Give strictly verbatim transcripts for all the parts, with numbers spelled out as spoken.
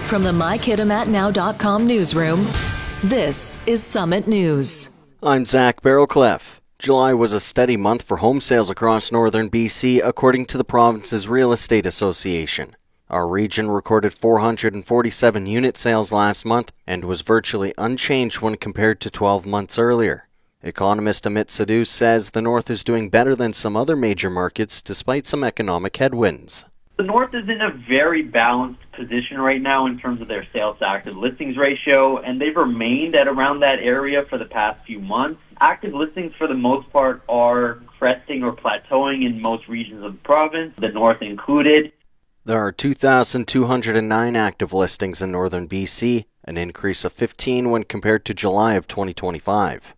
From the my kitimat now dot com newsroom, this is Summit News. I'm Zach Barrowcliff. July was a steady month for home sales across northern B C, according to the province's Real Estate Association. Our region recorded four hundred forty-seven unit sales last month and was virtually unchanged when compared to twelve months earlier. Economist Amit Sidhu says the North is doing better than some other major markets despite some economic headwinds. The North is in a very balanced position right now in terms of their sales to active listings ratio, and they've remained at around that area for the past few months. Active listings, for the most part, are cresting or plateauing in most regions of the province, the North included. There are two thousand two hundred nine active listings in northern B C, an increase of fifteen when compared to July of twenty twenty-five.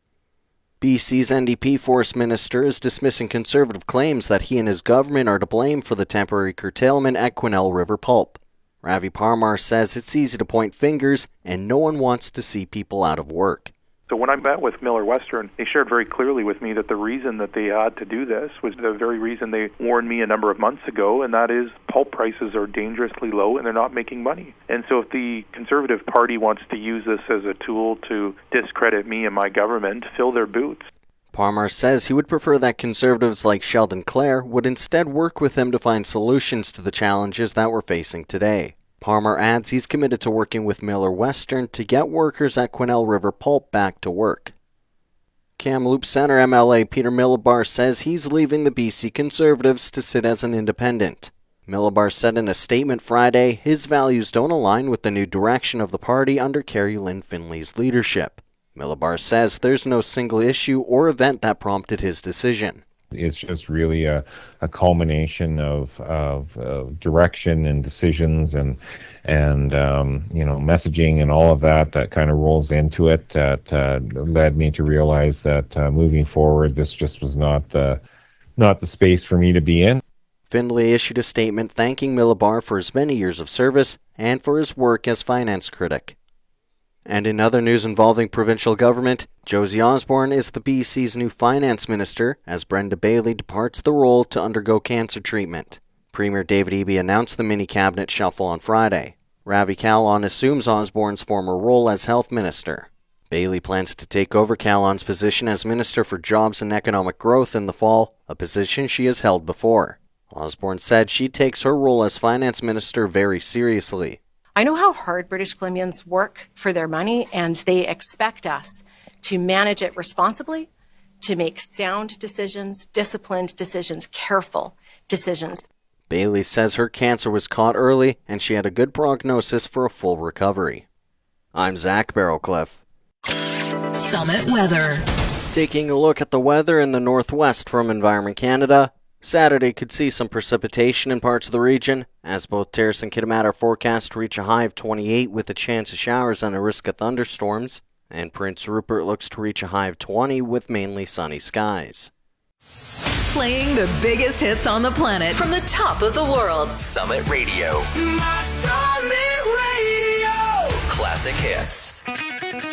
B C's N D P Forest Minister is dismissing Conservative claims that he and his government are to blame for the temporary curtailment at Quesnel River Pulp. Ravi Parmar says it's easy to point fingers and no one wants to see people out of work. So when I met with Miller Western, they shared very clearly with me that the reason that they had to do this was the very reason they warned me a number of months ago, and that is pulp prices are dangerously low and they're not making money. And so if the Conservative Party wants to use this as a tool to discredit me and my government, fill their boots. Parmar says he would prefer that Conservatives like Sheldon Clare would instead work with him to find solutions to the challenges that we're facing today. Parmar adds he's committed to working with Miller Western to get workers at Quesnel River Pulp back to work. Kamloops Centre M L A Peter Milobar says he's leaving the B C Conservatives to sit as an independent. Milobar said in a statement Friday his values don't align with the new direction of the party under Carrie Lynn Finley's leadership. Milobar says there's no single issue or event that prompted his decision. It's just really a, a culmination of, of uh, direction and decisions and and um, you know messaging and all of that that kind of rolls into it that uh, led me to realize that uh, moving forward this just was not the not the space for me to be in. Finley issued a statement thanking Milobar for his many years of service and for his work as finance critic. And in other news involving provincial government, Josie Osborne is the B C's new finance minister as Brenda Bailey departs the role to undergo cancer treatment. Premier David Eby announced the mini-cabinet shuffle on Friday. Ravi Kahlon assumes Osborne's former role as health minister. Bailey plans to take over Kahlon's position as Minister for Jobs and Economic Growth in the fall, a position she has held before. Osborne said she takes her role as finance minister very seriously. I know how hard British Columbians work for their money, and they expect us to manage it responsibly, to make sound decisions, disciplined decisions, careful decisions. Bailey says her cancer was caught early, and she had a good prognosis for a full recovery. I'm Zach Barrowcliff. Summit Weather. Taking a look at the weather in the northwest from Environment Canada. Saturday could see some precipitation in parts of the region, as both Terrace and Kitimat are forecast to reach a high of twenty-eight with a chance of showers and a risk of thunderstorms, and Prince Rupert looks to reach a high of twenty with mainly sunny skies. Playing the biggest hits on the planet from the top of the world. Summit Radio. My Summit Radio. Classic hits.